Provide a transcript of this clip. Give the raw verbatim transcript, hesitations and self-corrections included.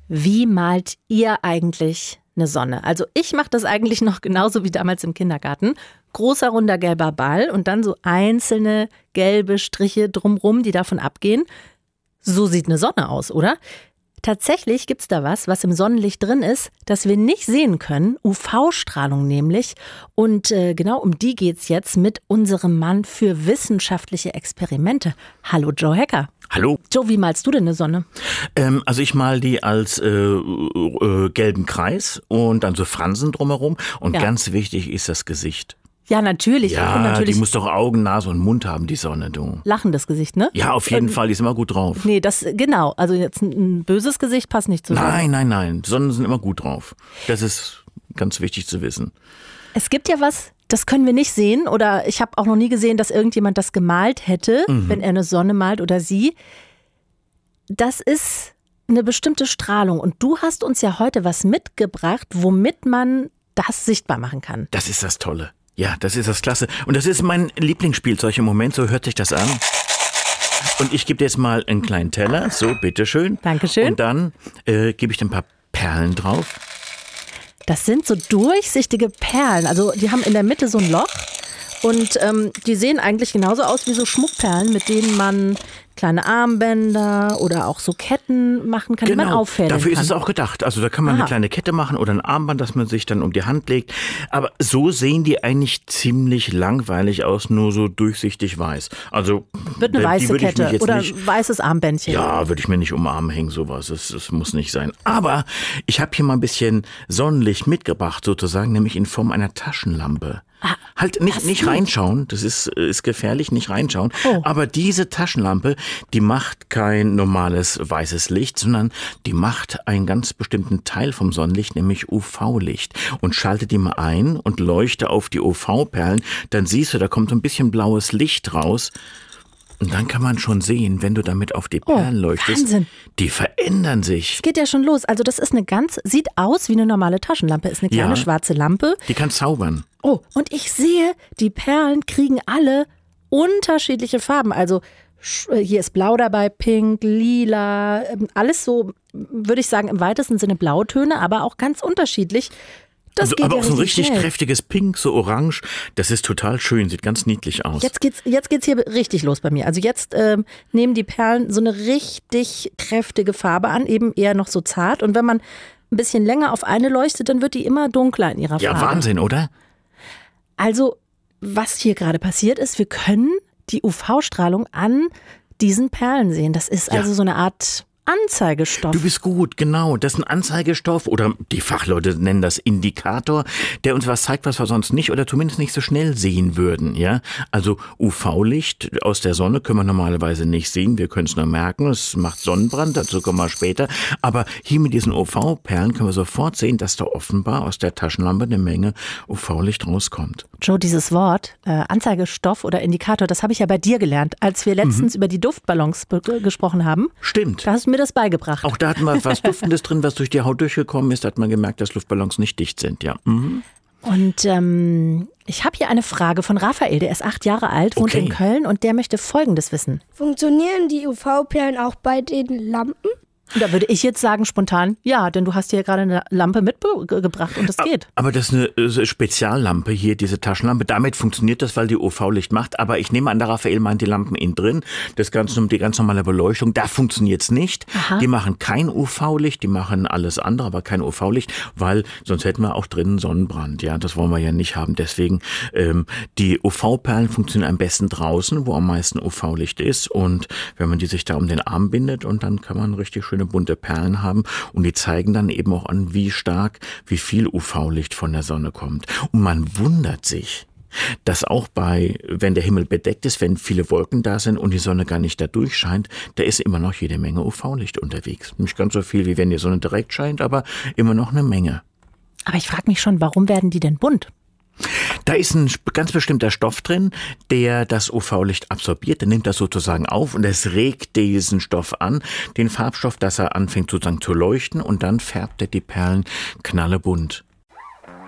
Wie malt ihr eigentlich eine Sonne? Also ich mache das eigentlich noch genauso wie damals im Kindergarten. Großer, runder, gelber Ball und dann so einzelne gelbe Striche drumrum, die davon abgehen. So sieht eine Sonne aus, oder? Tatsächlich gibt es da was, was im Sonnenlicht drin ist, das wir nicht sehen können. U V-Strahlung nämlich. Und äh, genau um die geht's jetzt mit unserem Mann für wissenschaftliche Experimente. Hallo Joe Hecker. Hallo. Joe, wie malst du denn eine Sonne? Ähm, also ich mal die als äh, äh, gelben Kreis und dann so Fransen drumherum. Und Ja. ganz wichtig ist das Gesicht. Ja, natürlich. Ja, und natürlich die muss doch Augen, Nase und Mund haben, die Sonne, du. lachendes Gesicht, ne? Ja, auf jeden Ähm, Fall, die ist immer gut drauf. Nee, das, genau. Also jetzt ein, ein böses Gesicht passt nicht zusammen. Nein, nein, nein, Sonnen sind immer gut drauf. Das ist ganz wichtig zu wissen. Es gibt ja was, das können wir nicht sehen. Oder ich habe auch noch nie gesehen, dass irgendjemand das gemalt hätte, Mhm. wenn er eine Sonne malt oder sie. Das ist eine bestimmte Strahlung. Und du hast uns ja heute was mitgebracht, womit man das sichtbar machen kann. Das ist das Tolle. Ja, das ist das Klasse. Und das ist mein Lieblingsspielzeug im Moment, so hört sich das an. Und ich gebe dir jetzt mal einen kleinen Teller, so, bitteschön. Dankeschön. Und dann äh, gebe ich dir ein paar Perlen drauf. Das sind so durchsichtige Perlen. Also die haben in der Mitte so ein Loch. Und ähm, die sehen eigentlich genauso aus wie so Schmuckperlen, mit denen man kleine Armbänder oder auch so Ketten machen kann, die man auffädeln dafür kann. ist es auch gedacht. Also da kann man Aha. eine kleine Kette machen oder ein Armband, das man sich dann um die Hand legt. Aber so sehen die eigentlich ziemlich langweilig aus, nur so durchsichtig weiß. Also Wird eine die weiße würde ich mich Kette jetzt oder nicht, weißes Armbändchen. ja, würde ich mir nicht um den Arm hängen, sowas. Das, das muss nicht sein. Aber ich habe hier mal ein bisschen Sonnenlicht mitgebracht, sozusagen, nämlich in Form einer Taschenlampe. Ah, Halt nicht, das nicht geht. reinschauen, das ist, ist gefährlich, nicht reinschauen. Oh. Aber diese Taschenlampe, die macht kein normales weißes Licht, sondern die macht einen ganz bestimmten Teil vom Sonnenlicht, nämlich U V-Licht. Und schalte die mal ein und leuchte auf die U V-Perlen, dann siehst du, da kommt so ein bisschen blaues Licht raus. Und dann kann man schon sehen, wenn du damit auf die Oh, Perlen leuchtest, Wahnsinn. die verändern sich. Es geht ja schon los. Also das ist eine ganz, sieht aus wie eine normale Taschenlampe. Ist eine kleine Ja. schwarze Lampe. Die kann zaubern. Oh, und ich sehe, die Perlen kriegen alle unterschiedliche Farben. Also sch- hier ist blau dabei, pink, lila, ähm, alles so, würde ich sagen, im weitesten Sinne Blautöne, aber auch ganz unterschiedlich. Das Also, geht aber ja auch so ein richtig schnell. kräftiges Pink, so orange. Das ist total schön, sieht ganz niedlich aus. Jetzt geht's, jetzt geht's hier richtig los bei mir. Also jetzt ähm, nehmen die Perlen so eine richtig kräftige Farbe an, eben eher noch so zart. Und wenn man ein bisschen länger auf eine leuchtet, dann wird die immer dunkler in ihrer Ja, Farbe. Wahnsinn, oder? Also, was hier gerade passiert ist, wir können die U V-Strahlung an diesen Perlen sehen. Das ist Ja. also so eine Art Anzeigestoff. Du bist gut, genau. Das ist ein Anzeigestoff oder die Fachleute nennen das Indikator, der uns was zeigt, was wir sonst nicht oder zumindest nicht so schnell sehen würden. Ja, also U V-Licht aus der Sonne können wir normalerweise nicht sehen. Wir können es nur merken. Es macht Sonnenbrand, dazu kommen wir später. Aber hier mit diesen U V-Perlen können wir sofort sehen, dass da offenbar aus der Taschenlampe eine Menge U V-Licht rauskommt. Joe, dieses Wort, äh, Anzeigestoff oder Indikator, das habe ich ja bei dir gelernt, als wir letztens über die Duftballons be- gesprochen haben. Stimmt. Da hast du mir das beigebracht. Auch da hatten wir was Duftendes drin, was durch die Haut durchgekommen ist. Da hat man gemerkt, dass Luftballons nicht dicht sind. Ja. Mhm. Und ähm, ich habe hier eine Frage von Raphael, der ist acht Jahre alt, wohnt Okay. in Köln und der möchte Folgendes wissen. Funktionieren die U V-Perlen auch bei den Lampen? Und da würde ich jetzt sagen spontan, ja, denn du hast hier gerade eine Lampe mitgebracht und das geht. Aber das ist eine äh, Speziallampe hier, diese Taschenlampe. Damit funktioniert das, weil die U V-Licht macht. Aber ich nehme an, der Raphael meint die Lampen innen drin. Das Ganze, die ganz normale Beleuchtung, da funktioniert es nicht. Aha. Die machen kein U V-Licht, die machen alles andere, aber kein U V-Licht, weil sonst hätten wir auch drinnen Sonnenbrand. Ja, das wollen wir ja nicht haben. Deswegen, ähm, die U V-Perlen funktionieren am besten draußen, wo am meisten U V-Licht ist. Und wenn man die sich da um den Arm bindet und dann kann man richtig schöne bunte Perlen haben und die zeigen dann eben auch an, wie stark, wie viel U V-Licht von der Sonne kommt. Und man wundert sich, dass auch bei, wenn der Himmel bedeckt ist, wenn viele Wolken da sind und die Sonne gar nicht da durchscheint, da ist immer noch jede Menge U V-Licht unterwegs. Nicht ganz so viel, wie wenn die Sonne direkt scheint, aber immer noch eine Menge. Aber ich frage mich schon, warum werden die denn bunt? Da ist ein ganz bestimmter Stoff drin, der das U V-Licht absorbiert. Der nimmt das sozusagen auf und es regt diesen Stoff an, den Farbstoff, dass er anfängt sozusagen zu leuchten und dann färbt er die Perlen knallebunt.